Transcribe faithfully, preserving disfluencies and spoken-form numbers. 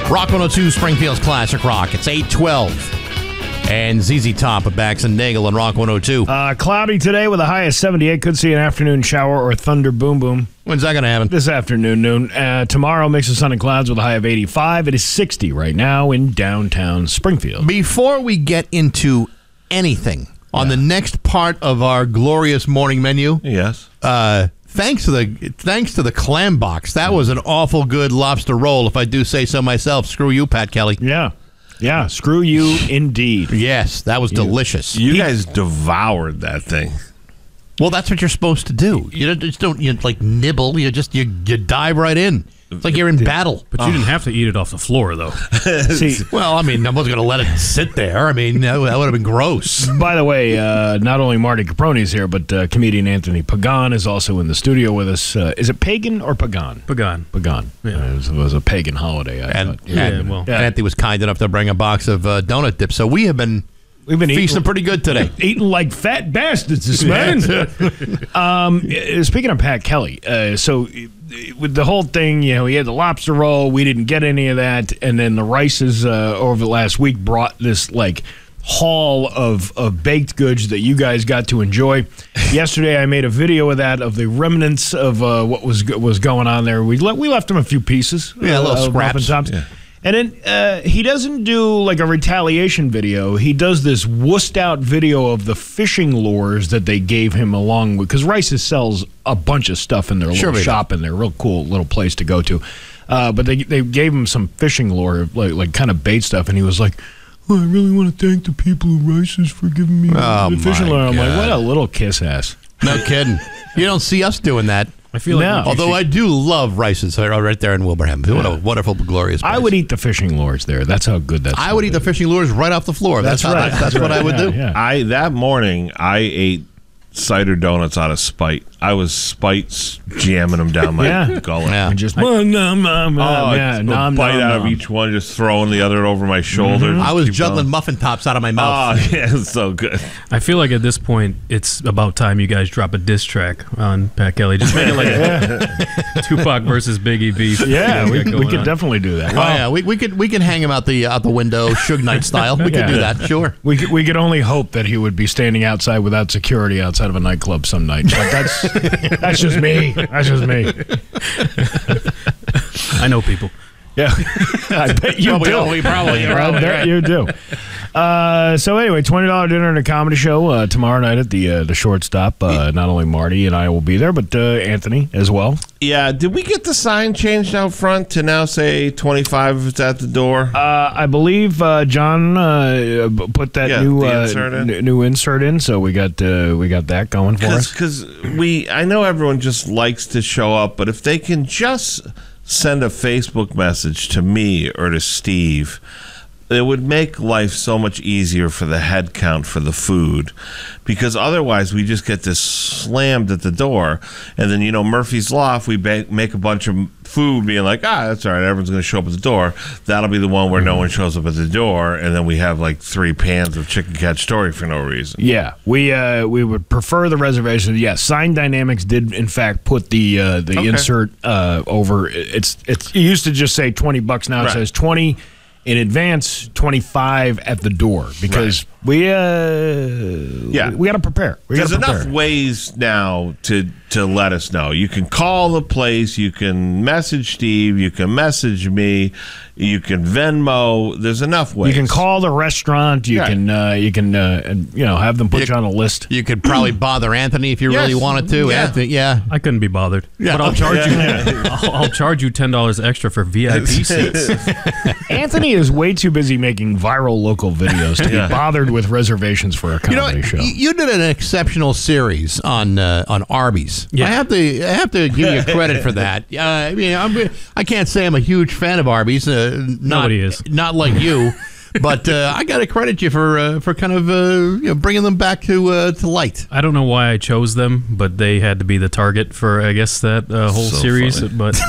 Rock one oh two, Springfield's Classic Rock. It's eight twelve. And Z Z Top of Bax and Nagel on Rock one oh two. Uh, cloudy today with a high of seventy-eight. Could see an afternoon shower or thunder boom boom. When's that going to happen? This afternoon, noon. Uh, tomorrow, mix of sun and clouds with a high of eighty-five. It is sixty right now in downtown Springfield. Before we get into anything on yeah. the next part of our glorious morning menu, yes. Uh, thanks to the thanks to the clam box. That was an awful good lobster roll, if I do say so myself. Screw you, Pat Kelly. Yeah. Yeah, screw you indeed. Yes, that was you, delicious. You he, guys devoured that thing. Well, that's what you're supposed to do. You don't, just don't you like nibble. You just you, you dive right in. It's like you're in battle. But you oh. didn't have to eat it off the floor, though. See, well, I mean, I wasn't going to let it sit there. I mean, that would have been gross. By the way, uh, not only Marty Caproni is here, but uh, comedian Anthony Pagan is also in the studio with us. Uh, is it Pagan or Pagan? Pagan. Pagan. Yeah. Uh, it, was, it was a pagan holiday, I and, thought. Yeah, and, well, yeah. Anthony was kind enough to bring a box of uh, donut dip. So we have been... We've been feasting eating, pretty good today. Eating like fat bastards this morning. um, speaking of Pat Kelly, uh, so with the whole thing, you know, he had the lobster roll. We didn't get any of that. And then the Rices uh, over the last week brought this, like, haul of, of baked goods that you guys got to enjoy. Yesterday, I made a video of that, of the remnants of uh, what was was going on there. We, le- we left him a few pieces. Yeah, uh, little scraps. Tops. Yeah. And then uh, he doesn't do like a retaliation video. He does this wussed out video of the fishing lures that they gave him along with, because Rice's sells a bunch of stuff in their sure little shop in there, real cool little place to go to. Uh, but they they gave him some fishing lure, like like kind of bait stuff, and he was like, oh, I really want to thank the people of Rice's for giving me oh the fishing lure. I'm God. like, what a little kiss ass. No kidding. You don't see us doing that. I feel like no. Although I do love Rice's right there in Wilbraham. What a wonderful, glorious place. I would eat the fishing lures there. That's how good that's. I would eat the fishing lures right off the floor. That's, that's how, right. That's, that's right. what I would yeah, do. Yeah. I that morning I ate cider donuts out of spite. I was spite jamming them down my yeah. gullet. Yeah. And just nom, nom, nom, oh, yeah, a nom, bite nom, out nom. of each one, just throwing the other over my shoulder. Mm-hmm. I was juggling going. muffin tops out of my mouth. Oh, yeah, it's so good. I feel like at this point, it's about time you guys drop a diss track on Pat Kelly. Just make it like a Tupac versus Biggie beef. Yeah, we, we could on. definitely do that. Oh, yeah, we, we could we could hang him out the out the window, Suge Knight style. We yeah. could do that, sure. We could, we could only hope that he would be standing outside without security outside of a nightclub some night. But that's that's just me. That's just me. I know people. Yeah, I bet you probably, do. We probably, I bet you do. Uh, so anyway, twenty dollar dinner and a comedy show uh, tomorrow night at the uh, the Shortstop. Uh, not only Marty and I will be there, but uh, Anthony as well. Yeah, did we get the sign changed out front to now say twenty-five if it's at the door? Uh, I believe uh, John uh, put that yeah, new uh, insert in. n- new insert in, so we got uh, we got that going for us. Because we, I know everyone just likes to show up, but if they can just send a Facebook message to me or to Steve, it would make life so much easier for the head count for the food, because otherwise we just get this slammed at the door, and then, you know, Murphy's Law, if we ba- make a bunch of food being like, ah, that's all right, everyone's going to show up at the door, that'll be the one where mm-hmm. no one shows up at the door, and then we have like three pans of chicken cacciatore for no reason. Yeah, we uh, we would prefer the reservation. Yes, yeah, Sign Dynamics did in fact put the uh, the okay. insert uh, over. It's it's it used to just say twenty bucks. Now right. it says twenty in advance, twenty-five at the door, because right. we uh yeah we got to prepare. We There's gotta prepare. enough ways now to to let us know. You can call the place, you can message Steve, you can message me, you can Venmo. There's enough ways. You can call the restaurant. You yeah. can uh, you can uh, and, you know, have them put you, you on a list. You could probably bother Anthony if you yes. really wanted to. Yeah. Anthony, yeah, I couldn't be bothered. Yeah. But I'll charge Yeah. you. I'll, I'll charge you ten dollars extra for V I P seats. Anthony is way too busy making viral local videos to Yeah. be bothered with reservations for a You know, comedy show. y- you did an exceptional series on uh, on Arby's. Yeah. I have to I have to give you credit for that. Uh, I mean, I'm, I can't say I'm a huge fan of Arby's. Uh, not, Nobody is. Not like you. But uh, I got to credit you for uh, for kind of uh, you know, bringing them back to uh, to light. I don't know why I chose them, but they had to be the target for, I guess, that uh, whole So series. funny. But